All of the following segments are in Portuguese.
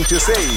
2026.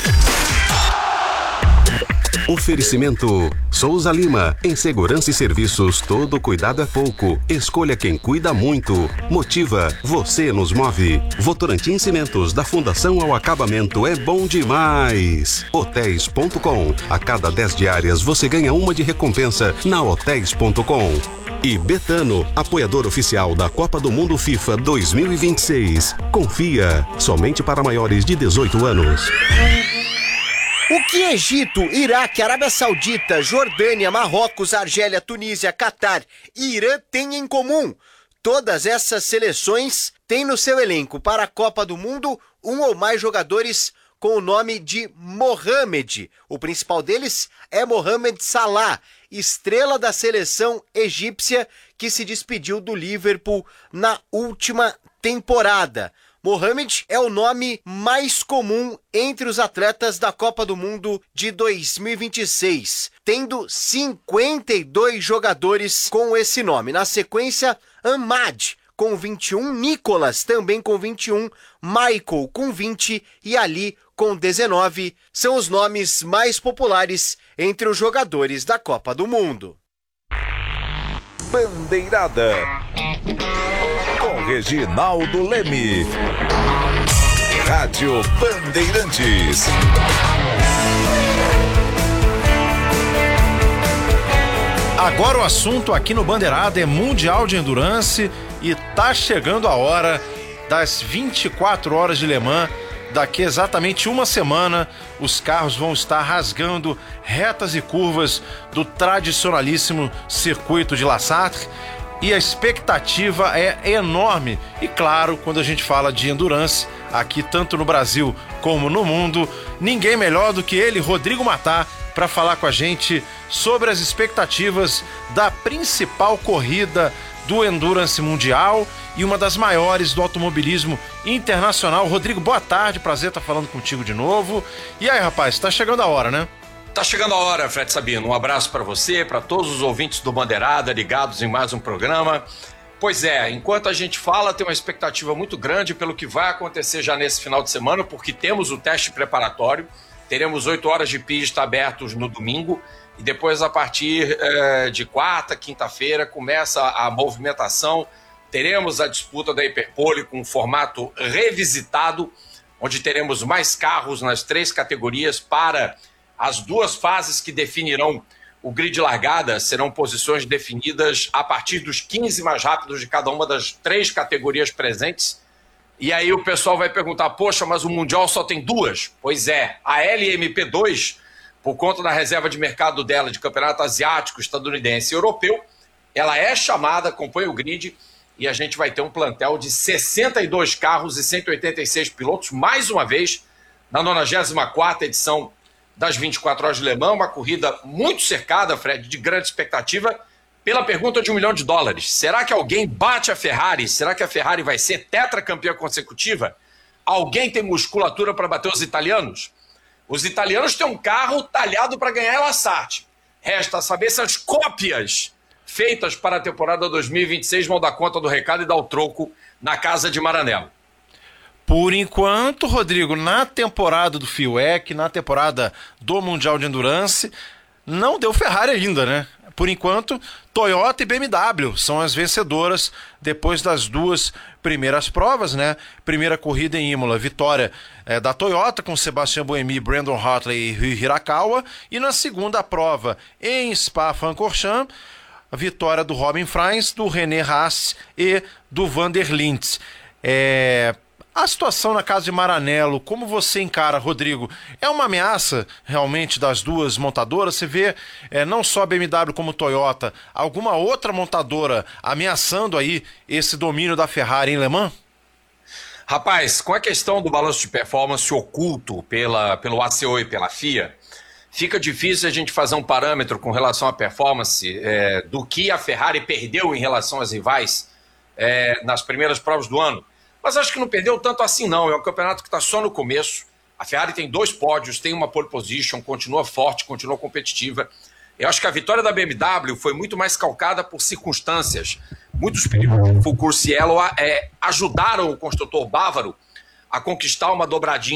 Oferecimento Souza Lima. Em segurança e serviços, todo cuidado é pouco. Escolha quem cuida muito. Motiva, você nos move. Votorantim Cimentos, da fundação ao acabamento, é bom demais. Hotéis.com. A cada 10 diárias você ganha uma de recompensa na Hotéis.com. E Betano, apoiador oficial da Copa do Mundo FIFA 2026. Confia, somente para maiores de 18 anos. O que Egito, Iraque, Arábia Saudita, Jordânia, Marrocos, Argélia, Tunísia, Catar e Irã têm em comum? Todas essas seleções têm no seu elenco para a Copa do Mundo um ou mais jogadores com o nome de Mohamed. O principal deles é Mohamed Salah, estrela da seleção egípcia que se despediu do Liverpool na última temporada. Mohamed é o nome mais comum entre os atletas da Copa do Mundo de 2026, tendo 52 jogadores com esse nome. Na sequência, Ahmad com 21, Nicolas também com 21, Michael com 20 e Ali com 19 são os nomes mais populares entre os jogadores da Copa do Mundo. Bandeirada com Reginaldo Leme. Rádio Bandeirantes. Agora o assunto aqui no Bandeirada é Mundial de Endurance e tá chegando a hora das 24 horas de Le Mans. Daqui exatamente uma semana, os carros vão estar rasgando retas e curvas do tradicionalíssimo circuito de La Sarthe e a expectativa é enorme. E claro, quando a gente fala de endurance, aqui tanto no Brasil como no mundo, ninguém melhor do que ele, Rodrigo Matar, para falar com a gente sobre as expectativas da principal corrida do Endurance Mundial e uma das maiores do automobilismo internacional. Rodrigo, boa tarde, prazer estar falando contigo de novo. E aí, rapaz, tá chegando a hora, né? Tá chegando a hora, Fred Sabino. Um abraço para você, para todos os ouvintes do Bandeirada, ligados em mais um programa. Pois é, enquanto a gente fala, tem uma expectativa muito grande pelo que vai acontecer já nesse final de semana, porque temos o teste preparatório, teremos 8 horas de pista abertos no domingo, e depois, a partir de quarta, quinta-feira, começa a movimentação. Teremos a disputa da Hiperpole com um formato revisitado, onde teremos mais carros nas 3 categorias para as 2 fases que definirão o grid de largada. Serão posições definidas a partir dos 15 mais rápidos de cada uma das 3 categorias presentes. E aí o pessoal vai perguntar, poxa, mas o Mundial só tem 2? Pois é, a LMP2, por conta da reserva de mercado dela de campeonato asiático, estadunidense e europeu, ela é chamada, acompanha o grid, e a gente vai ter um plantel de 62 carros e 186 pilotos, mais uma vez, na 94ª edição das 24 Horas de Le Mans, uma corrida muito cercada, Fred, de grande expectativa, pela pergunta de $1 milhão. Será que alguém bate a Ferrari? Será que a Ferrari vai ser tetracampeã consecutiva? Alguém tem musculatura para bater os italianos? Os italianos têm um carro talhado para ganhar a La Sarthe. Resta saber se as cópias feitas para a temporada 2026 vão dar conta do recado e dar o troco na casa de Maranello. Por enquanto, Rodrigo, na temporada do FIWEC, na temporada do Mundial de Endurance, não deu Ferrari ainda, né? Por enquanto, Toyota e BMW são as vencedoras depois das 2 primeiras provas, né? Primeira corrida em Imola, vitória da Toyota com Sebastian Buemi, Brandon Hartley e Rui Hirakawa. E na segunda prova em Spa-Francorchamps, a vitória do Robin Freins, do René Rast e do Vander Lintz. A situação na casa de Maranello, como você encara, Rodrigo? É uma ameaça realmente das 2 montadoras? Você vê não só a BMW como a Toyota, alguma outra montadora ameaçando aí esse domínio da Ferrari em Le Mans? Rapaz, com a questão do balanço de performance oculto pelo ACO e pela FIA, fica difícil a gente fazer um parâmetro com relação à performance do que a Ferrari perdeu em relação às rivais nas primeiras provas do ano. Mas acho que não perdeu tanto assim não, é um campeonato que está só no começo. A Ferrari tem 2 pódios, tem uma pole position, continua forte, continua competitiva. Eu acho que a vitória da BMW foi muito mais calcada por circunstâncias. Muitos pilotos do Coursiello ajudaram o construtor bávaro a conquistar uma dobradinha